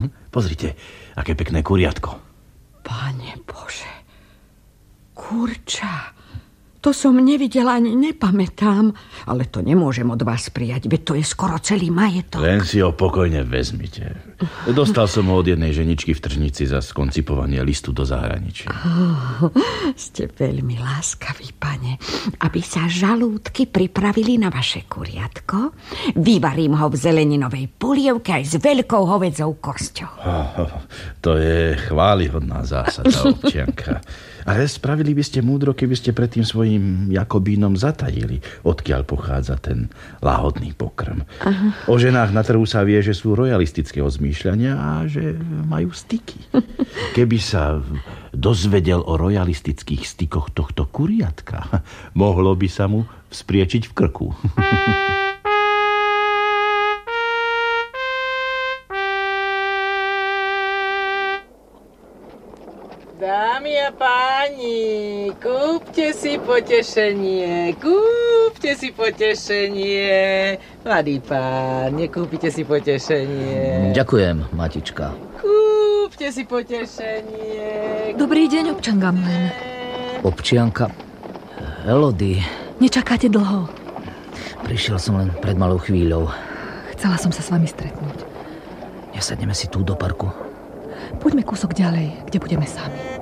Pozrite, aké pekné kuriatko. Pane Bože, kurča, to som nevidela ani nepamätám, ale to nemôžem od vás prijať, veď to je skoro celý majetok. Len si ho pokojne vezmite. Dostal som ho od jednej ženičky v tržnici za skoncipovanie listu do zahraničia. Ste veľmi láskaví, pane. Aby sa žalúdky pripravili na vaše kuriatko, vyvarím ho v zeleninovej polievke aj s veľkou hovedzou kosťou. To je chválihodná zásada, občianka. Ale spravili by ste múdro, keby ste pred tým svojím Jakobínom zatajili, odkiaľ pochádza ten láhodný pokrm. O ženách na trhu sa vie, že sú rojalistického zmýšľania a že majú styky. Keby sa dozvedel o rojalistických stykoch tohto kuriatka, mohlo by sa mu vzpriečiť v krku. Dámy a páni, kúpte si potešenie, kúpte si potešenie. Mladý pán, nekúpite si potešenie. Ďakujem, matička. Kúpte si potešenie. Dobrý deň, občanka Mlen. Občianka Elody. Nečakáte dlho. Prišiel som len pred malou chvíľou. Chcela som sa s vami stretnúť. Nesadneme si tu do parku. Poďme kúsok ďalej, kde budeme sami.